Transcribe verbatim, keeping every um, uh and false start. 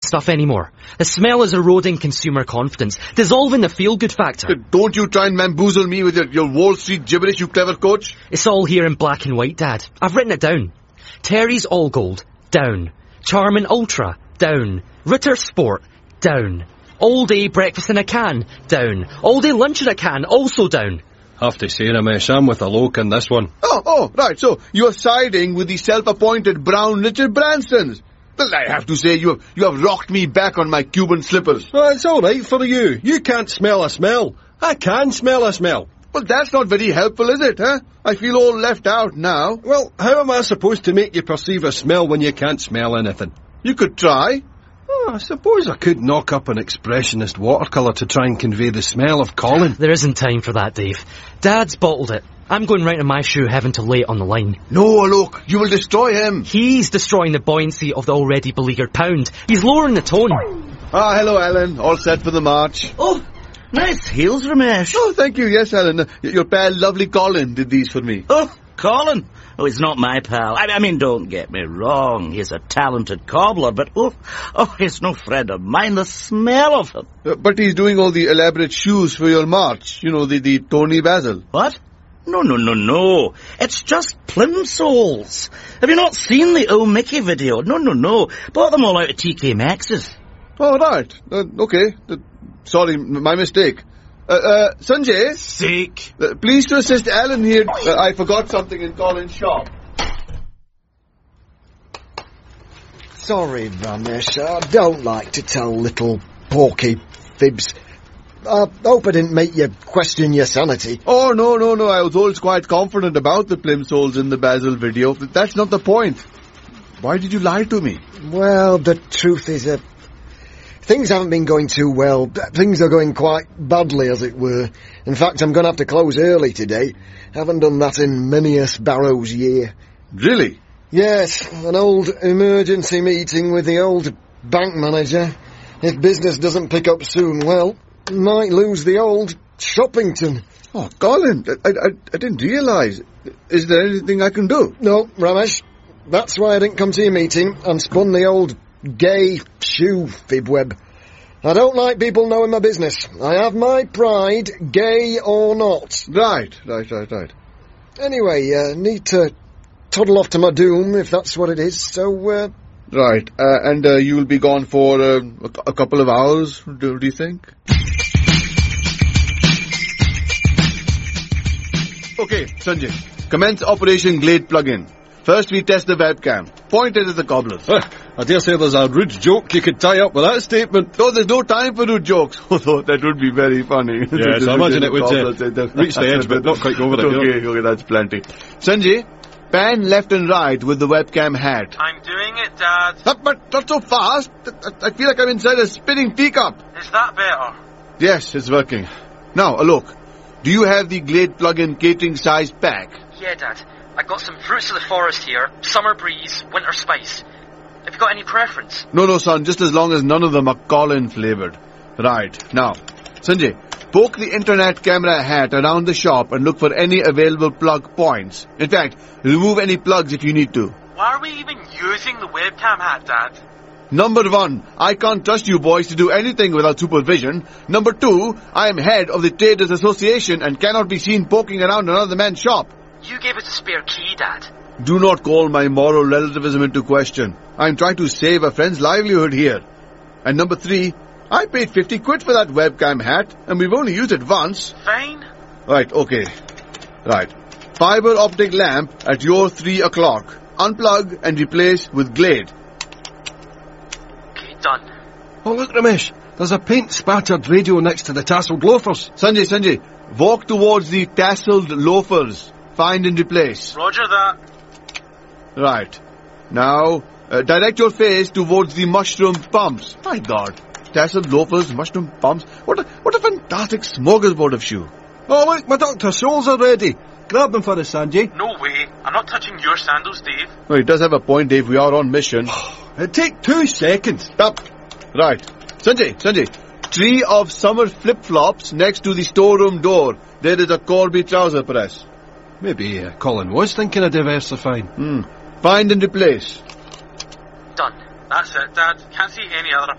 stuff anymore. The smell is eroding consumer confidence, dissolving the feel-good factor. Don't you try and bamboozle me with your, your Wall Street gibberish, you clever coach. It's all here in black and white, Dad. I've written it down. Terry's All Gold, down. Charmin Ultra, down. Ritter Sport, down. All day breakfast in a can, down. All day lunch in a can, also down. Have to say, Ramesh, I'm with a Loke in this one. Oh, oh, right, so you're siding with the self-appointed brown Richard Bransons. Well, I have to say, you have, you have rocked me back on my Cuban slippers. Well, it's all right for you. You can't smell a smell. I can smell a smell. Well, that's not very helpful, is it, huh? I feel all left out now. Well, how am I supposed to make you perceive a smell when you can't smell anything? You could try. Oh, I suppose I could knock up an expressionist watercolour to try and convey the smell of Colin. There isn't time for that, Dave. Dad's bottled it. I'm going right in my shoe having to lay it on the line. No, look, you will destroy him. He's destroying the buoyancy of the already beleaguered pound. He's lowering the tone. Ah, hello, Alan. All set for the march. Oh, nice heels, Ramesh. Oh, thank you. Yes, Alan. Your pal, lovely Colin, did these for me. Oh, Colin? Oh, he's not my pal. I, I mean, don't get me wrong. He's a talented cobbler, but oh, oh, he's no friend of mine. The smell of him. Uh, but he's doing all the elaborate shoes for your march. You know, the, the Tony Basil. What? No, no, no, no. It's just plimsolls. Have you not seen the old Mickey video? No, no, no. Bought them all out of T K Maxx's. Oh, right. Uh, okay. Uh, sorry, my mistake. Uh, uh, Sanjay? Sick. Uh, please to assist Alan here. Uh, I forgot something in Colin's shop. Sorry, Ramesh. I don't like to tell little porky fibs. I hope I didn't make you question your sanity. Oh, no, no, no. I was always quite confident about the plimsolls in the Basil video. That's not the point. Why did you lie to me? Well, the truth is, uh, things haven't been going too well. Things are going quite badly, as it were. In fact, I'm going to have to close early today. Haven't done that in many a Sparrow's year. Really? Yes, an old emergency meeting with the old bank manager. If business doesn't pick up soon, well, might lose the old Shoppington. Oh, Colin, I, I, I didn't realise. Is there anything I can do? No, Ramesh. That's why I didn't come to your meeting and spun the old gay shoe fibweb. I don't like people knowing my business. I have my pride, gay or not. Right, right, right, right. Anyway, uh, need to toddle off to my doom, if that's what it is, so, uh... Right, uh, and uh, you will be gone for uh, a, a couple of hours, do, do you think? Okay, Sanjay, commence Operation Glade Plug-in. First we test the webcam. Point it at the cobblers. Uh, I dare say there's a rude joke you could tie up with that statement. Oh, there's no time for rude jokes. Although that would be very funny. Yes, I imagine it would uh, reach the edge, but not quite over it. Okay, you know. okay, that's plenty. Sanjay, pan left and right with the webcam hat. I'm doing it, Dad. Uh, but not so fast. I feel like I'm inside a spinning teacup. Is that better? Yes, it's working. Now, a look. Do you have the Glade plug-in catering size pack? Yeah, Dad. I got some fruits of the forest here. Summer breeze, winter spice. Have you got any preference? No, no, son. Just as long as none of them are Colin flavoured. Right. Now, Sanjay, poke the internet camera hat around the shop and look for any available plug points. In fact, remove any plugs if you need to. Why are we even using the webcam hat, Dad? Number one, I can't trust you boys to do anything without supervision. Number two, I am head of the Traders Association and cannot be seen poking around another man's shop. You gave us a spare key, Dad. Do not call my moral relativism into question. I'm trying to save a friend's livelihood here. And number three, I paid fifty quid for that webcam hat, and we've only used it once. Fine. Right, okay. Right. Fiber optic lamp at your three o'clock. Unplug and replace with Glade. Okay, done. Oh, look, Ramesh. There's a paint-spattered radio next to the tasselled loafers. Sanjay, Sanjay, walk towards the tasselled loafers. Find and replace. Roger that. Right. Now, uh, direct your face towards the mushroom pumps. My God. Tasselled loafers, mushroom pumps. What a, what a fantastic smorgasbord of shoe. Oh, look, my Doctor Souls are ready. Grab them for us, Sanjay. No way. I'm not touching your sandals, Dave. Well, he does have a point, Dave. We are on mission. It'll take two seconds. Stop. Right. Sanjay, Sanjay. Tree of summer flip-flops next to the storeroom door. There is a Corby trouser press. Maybe uh, Colin was thinking of diversifying. Hmm. Find and replace. Done. That's it, Dad. Can't see any other